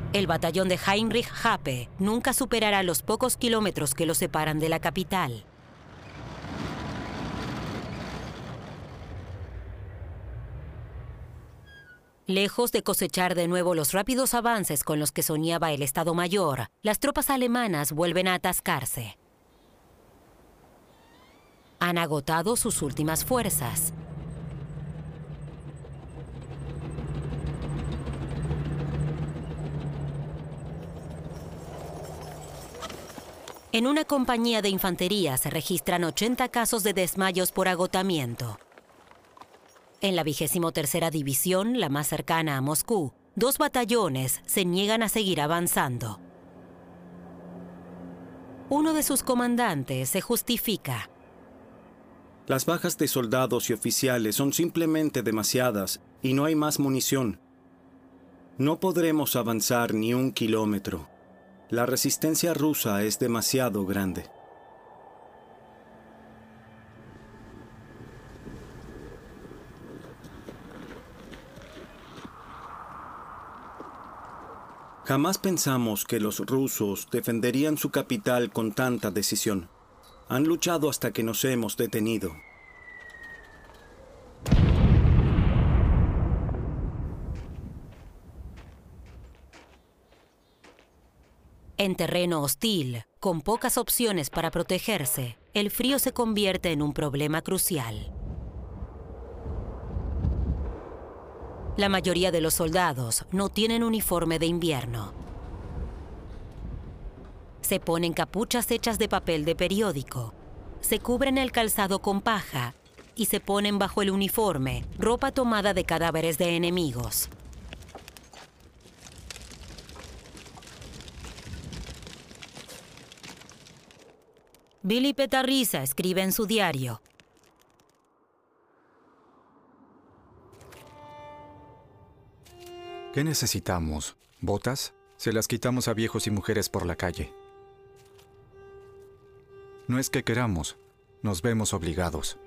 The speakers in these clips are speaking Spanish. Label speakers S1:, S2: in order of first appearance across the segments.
S1: El batallón de Heinrich Happe nunca superará los pocos kilómetros que lo separan de la capital. Lejos de cosechar de nuevo los rápidos avances con los que soñaba el Estado Mayor, las tropas alemanas vuelven a atascarse. Han agotado sus últimas fuerzas. En una compañía de infantería se registran 80 casos de desmayos por agotamiento. En la 23ª División, la más cercana a Moscú, 2 batallones se niegan a seguir avanzando. Uno de sus comandantes se justifica.
S2: Las bajas de soldados y oficiales son simplemente demasiadas y no hay más munición. No podremos avanzar ni 1 kilómetro. La resistencia rusa es demasiado grande. Jamás pensamos que los rusos defenderían su capital con tanta decisión. Han luchado hasta que nos hemos detenido.
S1: En terreno hostil, con pocas opciones para protegerse, el frío se convierte en un problema crucial. La mayoría de los soldados no tienen uniforme de invierno. Se ponen capuchas hechas de papel de periódico, se cubren el calzado con paja y se ponen bajo el uniforme ropa tomada de cadáveres de enemigos. Billy Petarriza escribe en su diario:
S3: ¿Qué necesitamos? ¿Botas? Se las quitamos a viejos y mujeres por la calle. No es que queramos, nos vemos obligados.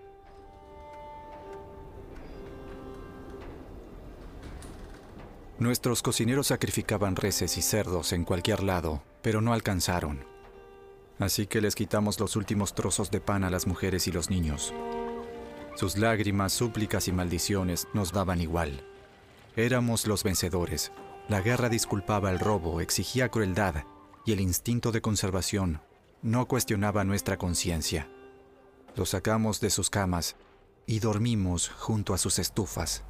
S3: Nuestros cocineros sacrificaban reses y cerdos en cualquier lado, pero no alcanzaron. Así que les quitamos los últimos trozos de pan a las mujeres y los niños. Sus lágrimas, súplicas y maldiciones nos daban igual. Éramos los vencedores. La guerra disculpaba el robo, exigía crueldad, y el instinto de conservación no cuestionaba nuestra conciencia. Los sacamos de sus camas y dormimos junto a sus estufas.